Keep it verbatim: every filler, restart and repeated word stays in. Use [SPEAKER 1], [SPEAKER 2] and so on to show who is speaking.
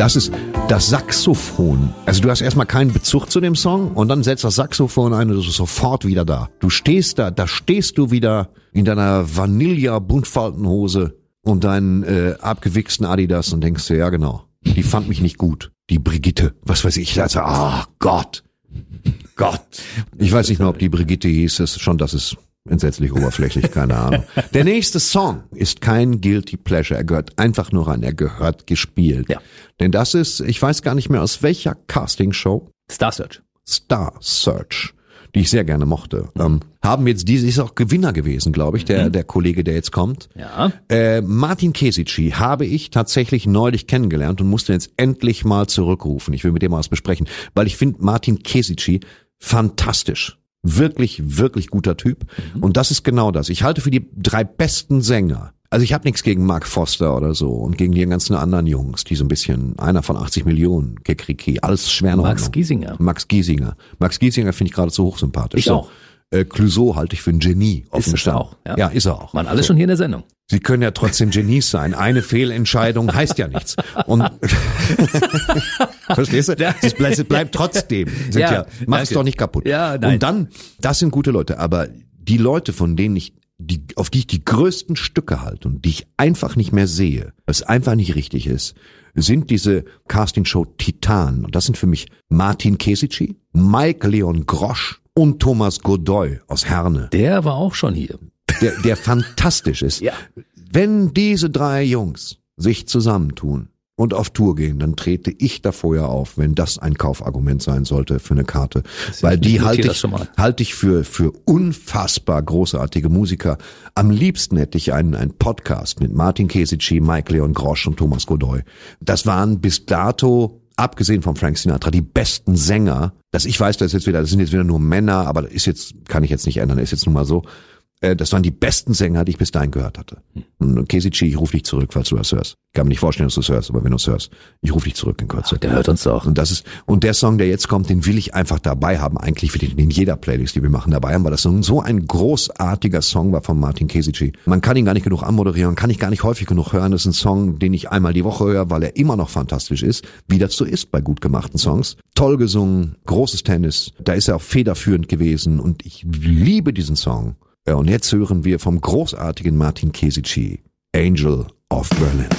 [SPEAKER 1] Das ist das Saxophon. Also du hast erstmal keinen Bezug zu dem Song und dann setzt das Saxophon ein und du bist sofort wieder da. Du stehst da, da stehst du wieder in deiner Vanilla-Buntfaltenhose und deinen äh, abgewichsten Adidas und denkst dir, ja genau, die fand mich nicht gut. Die Brigitte, was weiß ich. Also, ah oh Gott, Gott. Ich weiß nicht mehr, ob die Brigitte hieß. Es ist schon, das ist entsetzlich oberflächlich, keine Ahnung. Der nächste Song ist kein Guilty Pleasure. Er gehört einfach nur rein. Er gehört gespielt.
[SPEAKER 2] Ja.
[SPEAKER 1] Denn das ist, ich weiß gar nicht mehr aus welcher Castingshow.
[SPEAKER 2] Star Search.
[SPEAKER 1] Star Search, die ich sehr gerne mochte. Mhm. Ähm, haben jetzt diese, ist auch Gewinner gewesen, glaube ich, der, mhm. der Kollege, der jetzt kommt.
[SPEAKER 2] Ja.
[SPEAKER 1] Äh, Martin Kesici habe ich tatsächlich neulich kennengelernt und musste jetzt endlich mal zurückrufen. Ich will mit dem mal was besprechen, weil ich finde Martin Kesici fantastisch. Wirklich, wirklich guter Typ. Mhm. Und das ist genau das. Ich halte für die drei besten Sänger. Also ich habe nichts gegen Mark Foster oder so und gegen die ganzen anderen Jungs, die so ein bisschen, einer von achtzig Millionen, Kekriki, alles schwer noch.
[SPEAKER 2] Max Giesinger.
[SPEAKER 1] Max Giesinger. Max Giesinger finde ich geradezu hochsympathisch.
[SPEAKER 2] Ich so. auch.
[SPEAKER 1] Äh, Clouseau halte ich für ein Genie.
[SPEAKER 2] Ist es auch.
[SPEAKER 1] Ja. ja, ist er auch.
[SPEAKER 2] Waren alles
[SPEAKER 1] so.
[SPEAKER 2] Schon hier in der Sendung.
[SPEAKER 1] Sie können ja trotzdem Genies sein. Eine Fehlentscheidung heißt ja nichts. Und verstehst du? Es bleibt, es bleibt trotzdem. Sind ja, ja, mach's doch nicht kaputt.
[SPEAKER 2] Ja, nein.
[SPEAKER 1] Und dann, das sind gute Leute, aber die Leute, von denen ich die, auf die ich die größten Stücke halte und die ich einfach nicht mehr sehe, was einfach nicht richtig ist, sind diese Castingshow Titanen. Und das sind für mich Martin Kesici, Mike Leon Grosch und Thomas Godoy aus Herne.
[SPEAKER 2] Der war auch schon hier.
[SPEAKER 1] Der, der fantastisch ist.
[SPEAKER 2] Ja.
[SPEAKER 1] Wenn diese drei Jungs sich zusammentun und auf Tour gehen, dann trete ich da vorher auf, wenn das ein Kaufargument sein sollte für eine Karte. Weil die halte ich, halte ich für, für unfassbar großartige Musiker. Am liebsten hätte ich einen, einen Podcast mit Martin Kesici, Mike Leon Grosch und Thomas Godoy. Das waren bis dato, abgesehen von Frank Sinatra, die besten Sänger. Dass ich weiß, das ist jetzt wieder, das sind jetzt wieder nur Männer, aber das ist jetzt, kann ich jetzt nicht ändern, ist jetzt nun mal so. Das waren die besten Sänger, die ich bis dahin gehört hatte. Und Kesici, ich rufe dich zurück, falls du das hörst. Ich kann mir nicht vorstellen, dass du es hörst, aber wenn du es hörst, ich rufe dich zurück in Kürze.
[SPEAKER 2] Ach, der hört uns doch.
[SPEAKER 1] Und das ist, und der Song, der jetzt kommt, den will ich einfach dabei haben. Eigentlich will ich den in jeder Playlist, die wir machen, dabei haben, weil das so ein großartiger Song war von Martin Kesici. Man kann ihn gar nicht genug anmoderieren, kann ich gar nicht häufig genug hören. Das ist ein Song, den ich einmal die Woche höre, weil er immer noch fantastisch ist, wie das so ist bei gut gemachten Songs. Toll gesungen, großes Tennis, da ist er auch federführend gewesen und ich liebe diesen Song. Und jetzt hören wir vom großartigen Martin Kesici, Angel of Berlin.